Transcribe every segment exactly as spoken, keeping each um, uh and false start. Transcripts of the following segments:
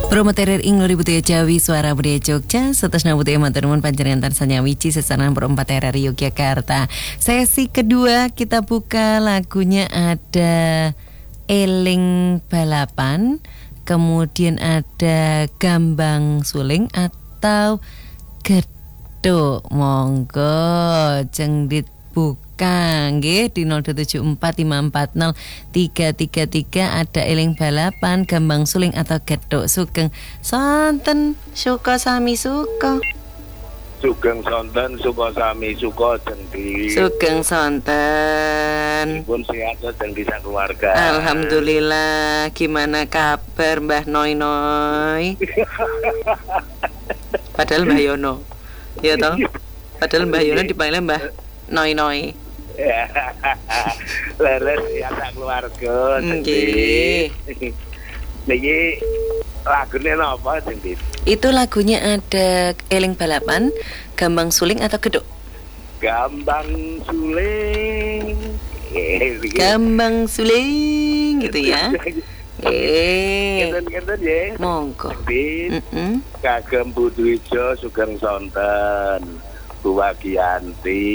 Promoterir ing lori budaya Jawi suara budaya Jogja seterusnya budaya maturnuwun panjenengan tansah wiji sesaran perempat R R I Yogyakarta. Sesi kedua kita buka lagunya ada Eling Balapan, kemudian ada Gambang Suling atau Gedhok. Monggo cengdit buka nggih di nol tujuh empat lima empat nol tiga tiga tiga ada Eling Balapan, Gambang Suling atau Gedhok. Sugeng sonten suka sami suka. Sugeng sonten suka sami suka Cengdi. Sugeng sonten. Pun sehat Cengdi keluarga. Alhamdulillah. Gimana kabar Mbah Noi Noi? Padahal Mbah Yono. Ya toh? Padahal Mbah Yono dipanggilnya Mbah Noi Noi. Leres ya sak keluarga. Nggih. Niki lagune napa Cengdi? Itu lagunya ada Eling Balapan, Gambang Suling atau Gedhok? Gambang Suling. Gambang Suling gitu ya. Eh. Ngeten-ngeten ya. Monggo. Heeh. Kagem Budwijo Sugeng sonten. Bu Wagiyanti.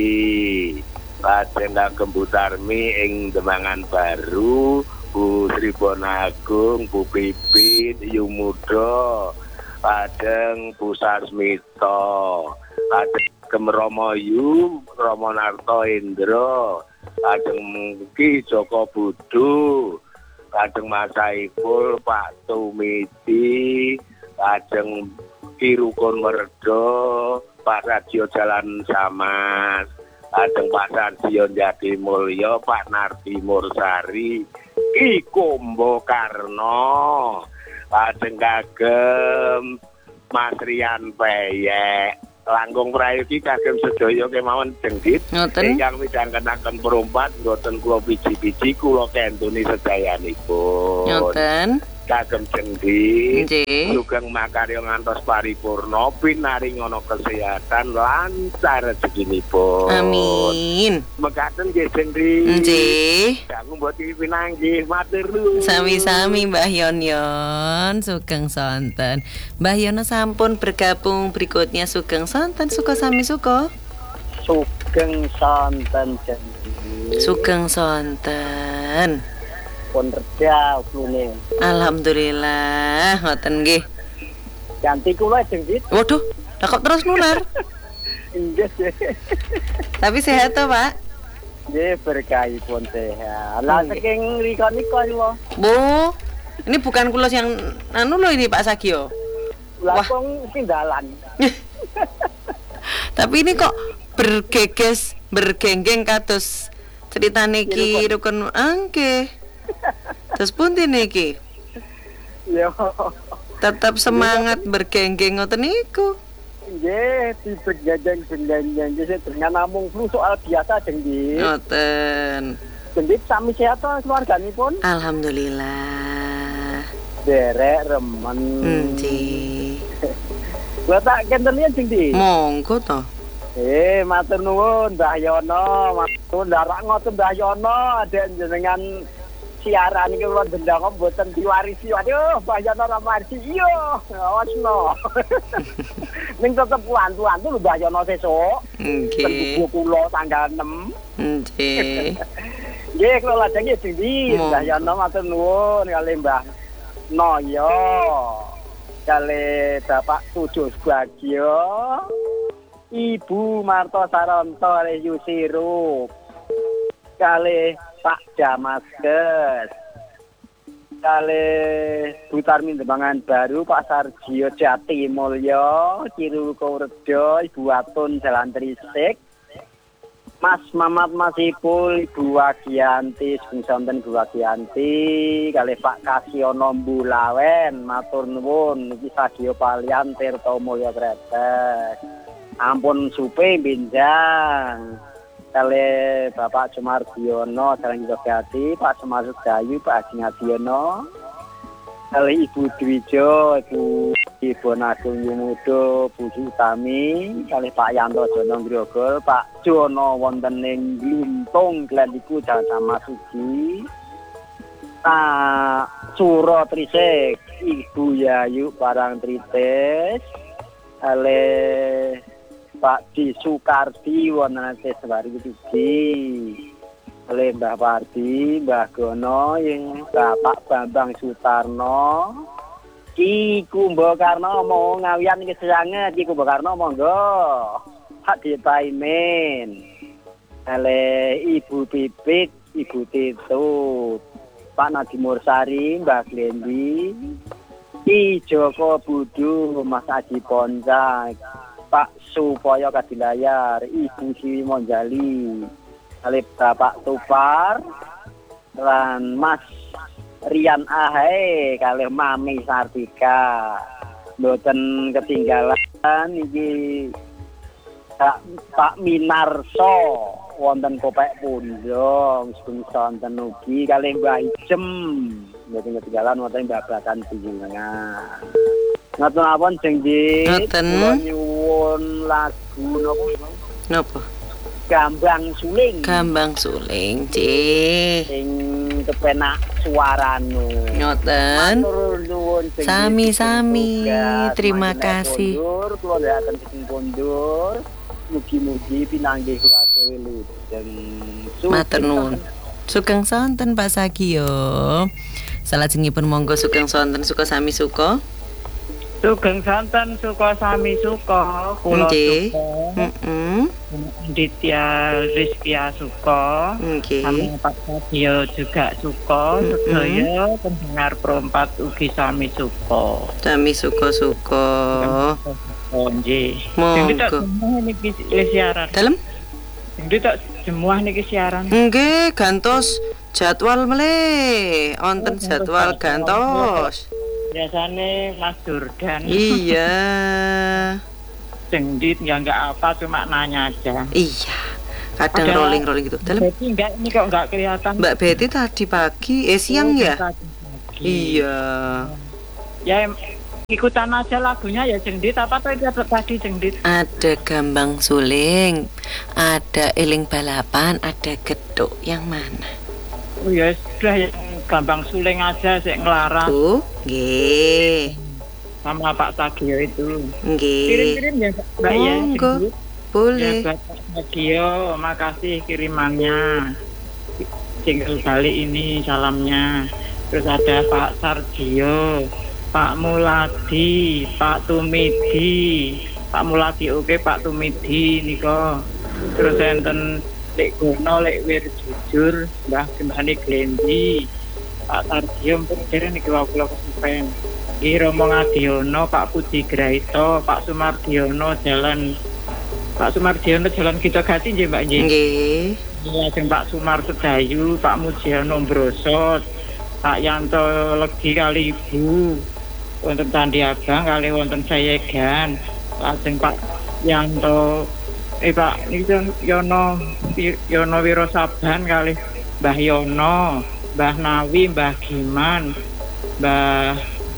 Lajeng kagem Bu Tarmi ing Demangan Baru, Bu Tribon Agung, Bu Pipit, Yumudo, lajeng Bu Sasmito, lajeng kagem Romo Yu, Romo Narto Indro, lajeng Ki Joko Budu, lajeng Mas Saiful, Pak Tumiti, lajeng Ki Rukun Merdo, Pak Radio Jalan Samas, lajeng Pak Sardion Jati Mulyo, Pak Nardi Mursari, Ki Kombo Karno, lajeng kagem Mas Rian Peyek, langkung prayogi kagem sedaya kemawon Cengdit. Ingkang midhangkenaken perumpat mboten kula biji-biji kula kentuni sedayanipun. Ngoten. Kagem Cengdit. Nggih. Sugeng makarya ngantos paripurna, pinaringono kesehatan lancar rezekinipun. Amin. Mekaten nggih Cengdit. Nggih. Aku mboten pinanggih matur nuwun. Sami-sami Mbah Yon Yon, sugeng sonten. Mbah Yono sampun bergabung berikutnya sugeng sonten suka sami suka. Sugeng sonten Cengdit. Sugeng sonten. Pun reda ulune. Alhamdulillah, ngoten nggih. Ganti kula Cengdit. Waduh, lah kok terus nular? Inggih. Tapi sehat toh, Pak? Nggih, berkahipun sehat. Lah saking rika-nika niku. Bu, ini bukan kulos yang anu loh ini Pak Sagio. Lah kok tindalan. Tapi ini kok bergeges, bergenggeng kados ceritane Ki Rukun angke. Terus pundi niki? Yo. Tetap semangat bergenggeng ngoten niku. Nggih, dibergenggeng-genggeng dengan namung flu soal biasa Cengdit. Ngoten. Cengdit sami sehat to keluarganipun? Alhamdulillah. Derek remen. Nggih. Kula tak kenteni Cengdit. Monggo to. Eh, matur nuwun Mbah Yono, matur ndarak ngoten Mbah Yono, adek jenengan siaran iki kula ndang mboten diwarisi. Aduh, Mbah Yono ra marisi. Iya, awasno. Ning tetep wantu-wantu lho Mbah Yono sesuk. Nggih. Buku kula tanggal enam. Nggih. Nggih, kula lajeng nggih Dewi, Mbah Yono matur nuwun kali Mbah Noyo. Kali Bapak Tujuh Bagio. Ibu Marto Saronto Yusiro, kali Pak Damaskes, kali Bu Tarmi Demangan Baru, Pak Sarjio Jati Mulyo, Ciru Koredo, Ibu Atun Jalan Trisik, Mas Mamat Masipul, Ibu Wagiyanti, Sugeng sonten Ibu Wagiyanti, kali Pak Kasiono Mbulawen, matur nuwun, iki Sagio Palian Tirto Mulyo Kretek. Ampun supe binjang kali Bapak Sumardiono Jalan Yogyakarta, Pak Sumarso Dayu, Pak Haji Ngadiono, kali Ibu Dwijo, Ibu Ibu Agung Yumudo, Bu Sutami, kali Pak Yanto Jono Grogol, Pak Jono wonten ing Gluntung Glendiku Jalan Sama Suci, Ah, Suro Trisek, Ibu Yayu Parang Trites, ale Pak Di Sukardi wonten Seswari Tugi, ale Mbah Pardi, Mbah Gono, yang Bapak Bambang Sutarno, Ki Kumbo Karno mau ngawian iki sanget, Ki Kumbo Karno monggo. Pak Dipaimin, ale Ibu Pipit, Ibu Titut, Pak Nadi Mursari, Mbak Glendi, Ki Joko Budu, Mas Aji Poncak, Pak Supoyo Kadilayar, Ibu Siwi Monjali, Alip Bapak Tupar, dan Mas Rian Ahe, kalih Mami Sartika, mboten ketinggalan iki Pak, Pak Minarso, wonten Kopek Pundong, sebelum sonten ugi kalih Mbah Ijem, mboten ketinggalan wonten babakan pinjenengan. Ngatur awon Jenggit. Ngoten. Kula nyuwun lagu napa? Napa? Gambang Suling. Gambang Suling, Cih. Sing kepenak suarane. Ngoten. Matur nuwun Jenggit. Sami-sami. Tugas Terima manjenengan kasih. Kondur, kula ndherekaken sing kondur. Mugi-mugi pinanggih keluarga wilujeng. Matur nuwun. Sugeng sonten Pak Sagio. Salajengipun monggo sugeng sonten suka sami suka. Sugeng santen suka sami suka kula Nggih. suka Heeh. Ditya Rizkia suka Nggih. sama Pak Sadio juga suka sedaya pendengar perempat ugi sami suka Sami suka-suka. oh nggih Monggo. sing tak jemuah niki siaran Dalem? sing tak jemuah niki siaran Nggih, gantos jadwal meleh. Wonten Oh, jadwal gantos. gantos. biasane Mas Jordan Iya. Jengdit ya enggak apa cuma nanya aja. Iya. Kadang Ada- rolling-rolling gitu. Dalem? Jadi enggak ini kok enggak kelihatan. Mbak Betty tadi pagi, eh siang ya? Tadi pagi. Iya. Ya em- ikutan aja lagunya ya Jengdit apa tuh itu tadi Jengdit? Ada Gambang Suling, ada Eling Balapan, ada Geduk. Yang mana? Oh ya sudah yang Gambang Suling aja sik nglarang Tuh, nggih. sama Pak Sagio itu. Nggih. Kirim-kirim ya Mbak ya. Monggo. Jengdit. Ya Boleh. buat Pak Sagio, makasih kirimannya. Jingle balik ini salamnya. Terus ada Pak Sargio, Pak Muladi, Pak Tumidi, Pak Muladi oke, Pak Tumidi niko. Terus enten Lek Gono, Lek Wir Jujur, Mbah Gembani Glendi, Pak Sargio perkira niki wae kula kesupen. Ki Romo Ngadiono, Pak Pudi Graito, Pak Sumardiono jalan Pak Sumardiono jalan Kita Gati nggih Mbak nggih. Nggih. Lajeng Pak Sumar Sedayu, Pak Mujiono Brosot, Pak Yanto Legi kali Ibu, wonten Candi Abang kali wonten Sayegan, lajeng Pak Yanto eh Pak itu Yono Yono Wirosaban kali Mbah Yono, Mbah Nawi, Mbah Giman, Mbah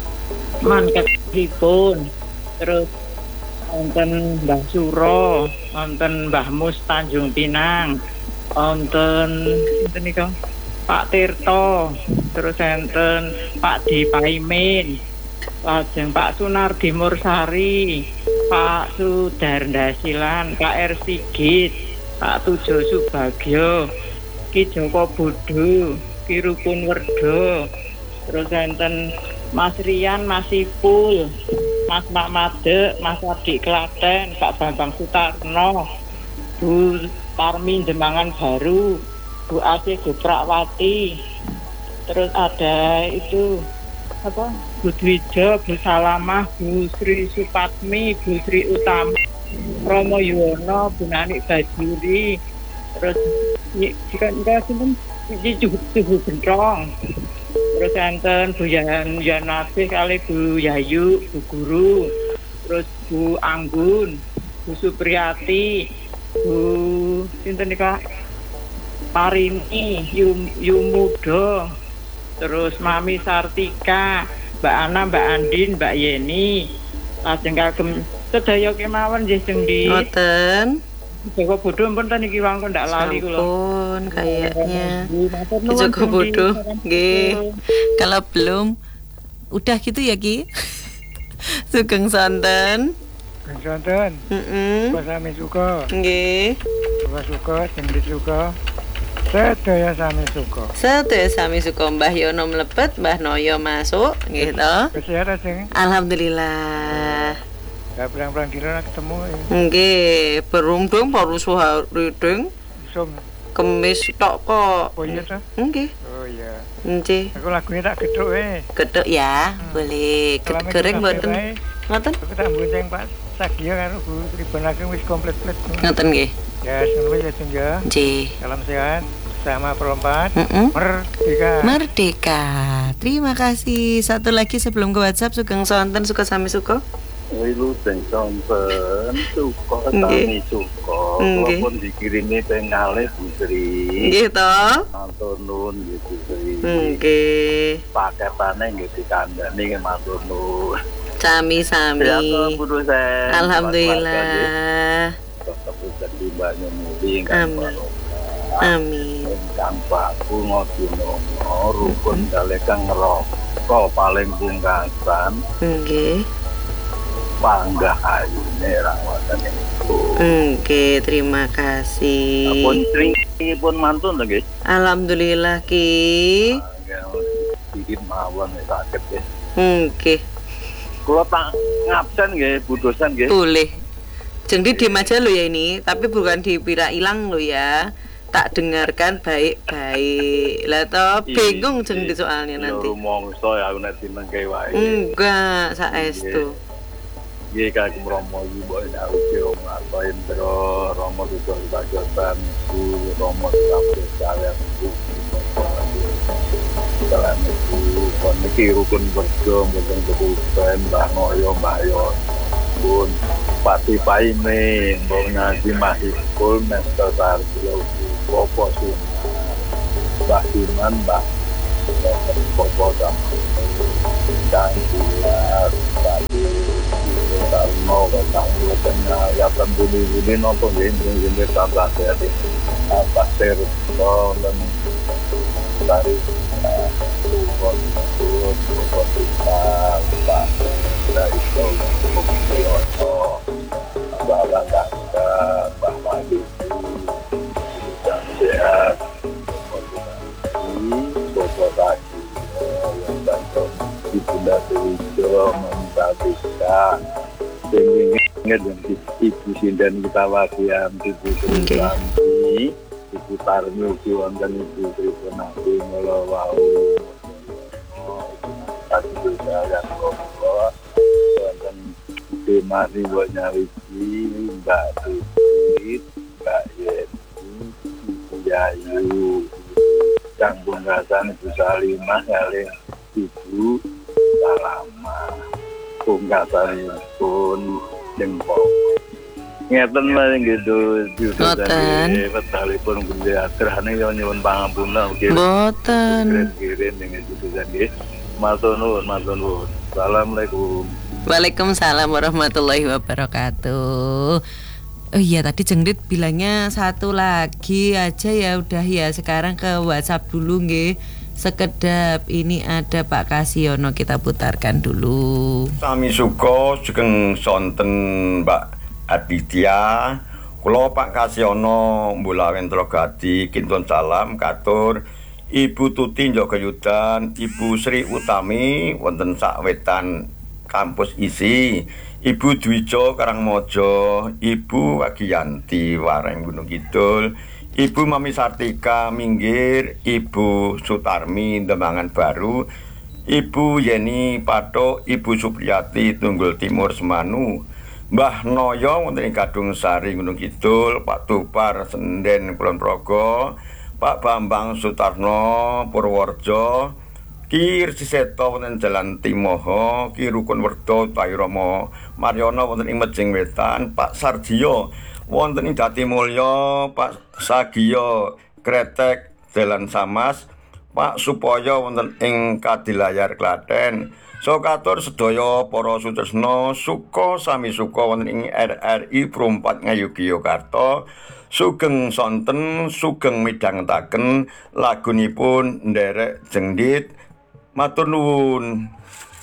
Manketipun, terus wonten Mbah Suro, wonten Mbah Mus Tanjung Pinang, wonten sinten nika Pak Tirto, terus enten Pak Dipaimin, lajeng Pak Sunardi Mursari, Pak Sudarndasilan, Pak R Sigit, Pak Tujo Subagio, Ki Joko Budu, Ki Rukun Werdo, terus enten Mas Rian, Mas Ipul, Mas Mak Made, Mas Adi Klaten, Pak Bambang Sutarno, Bu Parmi Demangan Baru, Bu Asih Guprawati, terus ada itu apa Bu Dwijo, Bu Salamah, Bu Sri Supatmi, Bu Sri Utama, Romo Yuwono, Bu Nanik Bajuri, terus jika enggak sinten iki Juhu Bentrong, terus enten Bu Yan Yanasih kali Bu Yayu, Bu Guru, terus Bu Anggun, Bu Supriyati, Bu sinten nika Parini, Yum, Yumudo, terus Mami Sartika, Mbak Ana, Mbak Andin, Mbak Yeni, lajeng kagem sedaya kemawon nggih Jengdit. Ngoten. Joko Bodo pun tadi kiwang kok ndak lali kula. Sampun kayaknya Ki Joko Bodo. Nggih. Kalau belum udah gitu ya Ki. Sugeng sonten. Sugeng sonten. Heeh. Pas sami suka. Nggih. Suka suka, cendit suka. Sedaya sami suka. Sedaya sami suka Mbah Yono mlebet, Mbah Noyo masuk, nggih to. Kesehatan sing. Alhamdulillah. Ya berang-berang dina ketemu. Nggih, berung dong baru sehari ding. Sum. Kemis tok kok. Oh iya ta? Nggih. Oh iya. Nggih. Aku lagunya tak gedhuk eh. Gedhuk ya, hmm. boleh. Gedhuk goreng mboten. Ngoten? Aku tak mbonceng Pak Sagio karo Bu Tribun Ageng wis komplit-komplit. Ngoten nggih. Ya, ngono ya Jeng ya. Nggih. Salam sehat. Sama perempat. Mm-mm. Merdeka. Merdeka. Terima kasih. Satu lagi sebelum ke WhatsApp, Sugeng sonten suka sami suka. Wilu sing sonten suka sami suka. Walaupun dikirimi pengale Putri. Nggih to. Matur nuwun nggih Putri. Nggih. Paketane nggih dikandani nggih matur nuwun. Sami-sami. Alhamdulillah. Tetep dadi banyu muli Amin. Amin. Kang Paku ngono rukun kale kang ngeroko paling pungkasan. Nggih. Panggah ayune rawatane iku. Nggih, terima kasih. Pun tring pun mantun to nggih. Alhamdulillah Ki. Iki mawon sakit nggih. Nggih. Kula tak ngabsen nggih, budosan nggih. Boleh. Jadi diem aja lo ya ini, tapi bukan dipira hilang lo ya. Tak dengarkan baik-baik. Lah toh bingung jeng di soalnya nanti. Yo mongso ya aku nanti mengke wae. Enggak, saestu. Nggih kaki Romo iki mbok aku kira apa Indra Romo itu bajotan ku Romo sampe kalian ku. Dalam itu kon iki rukun berdo mboten kebutuhan Mbah Noyo Mbah Yon pun pati paine mbok ngaji mahipul mester sarjo popo sing Mbah Diman Mbah popo sama dan dia tadi mau ketemu dengan ya pembuli-buli nopo gini-gini tambah jadi apa ser dan dari tukon tukon tukon kita pak dari Tokyo bahwa kita bahwa itu dan sehat koordinasi sosialisasi yang bantu di Bunda Dewijo memperhatikan ingin dan ibu sindan kita wasiam ibu Sri Ibu Tarmi wonten Ibu Tribun Ageng ngelawau tadi juga yang kok wonten Demasi buat nyawiji Mbak Tutit Mbak Yeni Ibu Yayu Kang Bungkasan Ibu Salimah kali Ibu Salama Bungkasan pun jempol ngeten lah gitu boten betalipun beli atrane yo nyuwun pangampuna nggih boten kirim dengan judusan nggih matur nuwun matur nuwun assalamualaikum. Waalaikumsalam warahmatullahi wabarakatuh. Oh iya tadi Jengrit bilangnya satu lagi aja ya udah ya sekarang ke WhatsApp dulu nggih. Sekedap ini ada Pak Kasiono kita putarkan dulu. Sami suka sugeng sonten Mbak Aditya, kula Pak Kasiono Mbulawen Trogadi kinton salam katur Ibu Tuti Njogayudan, Ibu Sri Utami wonten Sakwetan kampus isi, Ibu Dwijo Karangmojo, Ibu Wagiyanti Wareng Gunung Kidul, Ibu Mami Sartika Minggir, Ibu Sutarmi Demangan Baru, Ibu Yeni Patok, Ibu Supriyati Tunggul Timur Semanu, Mbah Noyo wonten ing Kadung Sari Gunung Kidul, Pak Tupar Senden Kulon Progo, Pak Bambang Sutarno Purworejo, Ki Resiseto wonten Jalan Timoho, Ki Rukun Werdo Tairomo Maryono wonten ing Mejing Wetan, Pak Sarjiyo wonten ing Jatimulya, Pak Sagiyo Kretek Jalan Samas, Pak Supoyo wonten ing Kadilayar Klaten. So katur sedaya para sutresna suka sami suka wonten ing R R I Prompat Ngayogyakarta. Sugeng sonten sugeng midhangetaken lagunipun nderek jengdit. Matur nuwun.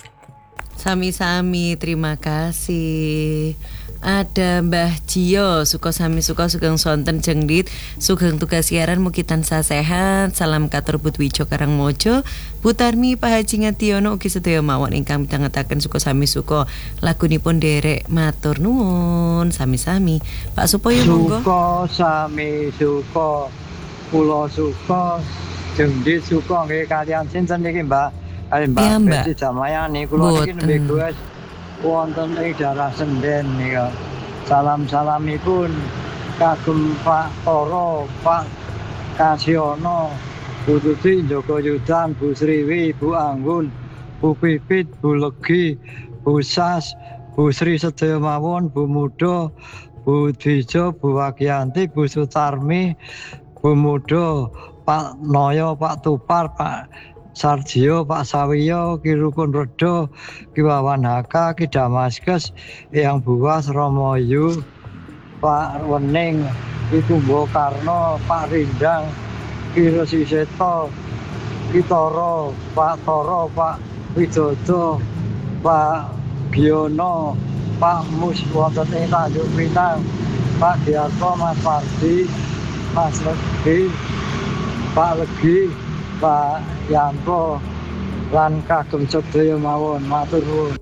Sami-sami, terima kasih. Ada Mbah Jio, suka sami suka sugeng sonten jengdit, sugeng tugas siaran mugi tansah sehat. Salam katur Budwijo Karangmojo, Butarmi Pak Haji Ngadiono ugi sedaya mawon ingkang midhangetaken suka sami suka lagunipun derek matur nuwun sami-sami. Pak Supoyo monggo. Suka sami suka, kula suka, jengdit suka nggih kalian sinten niki Mbak? Kali Mbak Ya, Mbak. Beti Jamayani kula niki Boten. nembe guys wonten ing daerah Senden nika. Salam-salamipun kagem Pak Toro, Pak Kasiono, Bu Tuti, Joko Yudan, Bu Sriwi, Bu Anggun, Bu Pipit, Bu Legi, Bu Sas, Bu Sri sedaya mawon, Bu Mudo, Bu Dwijo, Bu Wagianti, Bu Sutarmi, Bu Mudo, Pak Noyo, Pak Tupar, Pak Sarjio, Pak Sawiyo, Ki Rukun Redo, Ki Wawan Haka, Ki Damaskes, Eyang Buas, Romoyu, Pak Wening, Ki Tumbo Karno, Pak Rindang, Ki Resi Seto, Ki Toro, Pak Toro, Pak Widodo, Pak Giono, Pak Mus wonten ing Tanjung Pinang, Pak Diarto, Mas Fardi, Mas Legi, Pak Legi, Pak Yanto lan kagem sedaya mawon matur nuwun.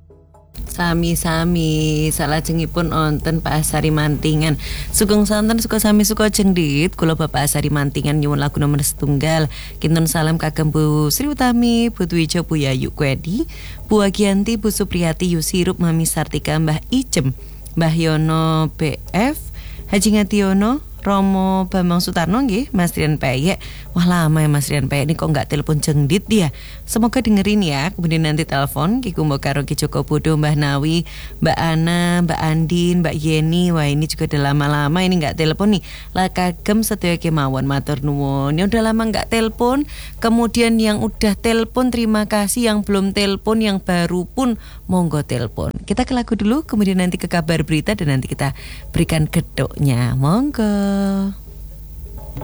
Sami-sami salajengipun wonten Pak Asari Mantingan. Sugeng sonten suka sami suka jengdit kula Bapak Asari Mantingan nyuwun lagu nomor setunggal. Kinten salam kagem Bu Sri Utami, Bu Dwijo, Bu Yayu Kwedi, Bu Agianti, Bu Supriyati, Yusirup, Mami Sartika, Mbah Ijem, Mbah Yono B F, Haji Ngadiono, Romo Bambang Sutarno nggih, Mas Rian Peyek. Wah lama ya Mas Rian Peyek ini kok nggak telepon jengdit dia. Semoga dengerin ya. Kemudian nanti telepon Ki Kumbo karo Ki Joko Bodo, Mbah Nawi, Mbak Ana, Mbak Andin, Mbak Yeni. Wah ini juga udah lama-lama ini nggak telepon nih. Lah kagem sedaya kemawon matur nuwun. Yang udah lama nggak telepon, kemudian yang udah telepon terima kasih, yang belum telepon, yang baru pun monggo telepon. Kita ke lagu dulu, kemudian nanti ke kabar berita dan nanti kita berikan gedoknya. Monggo.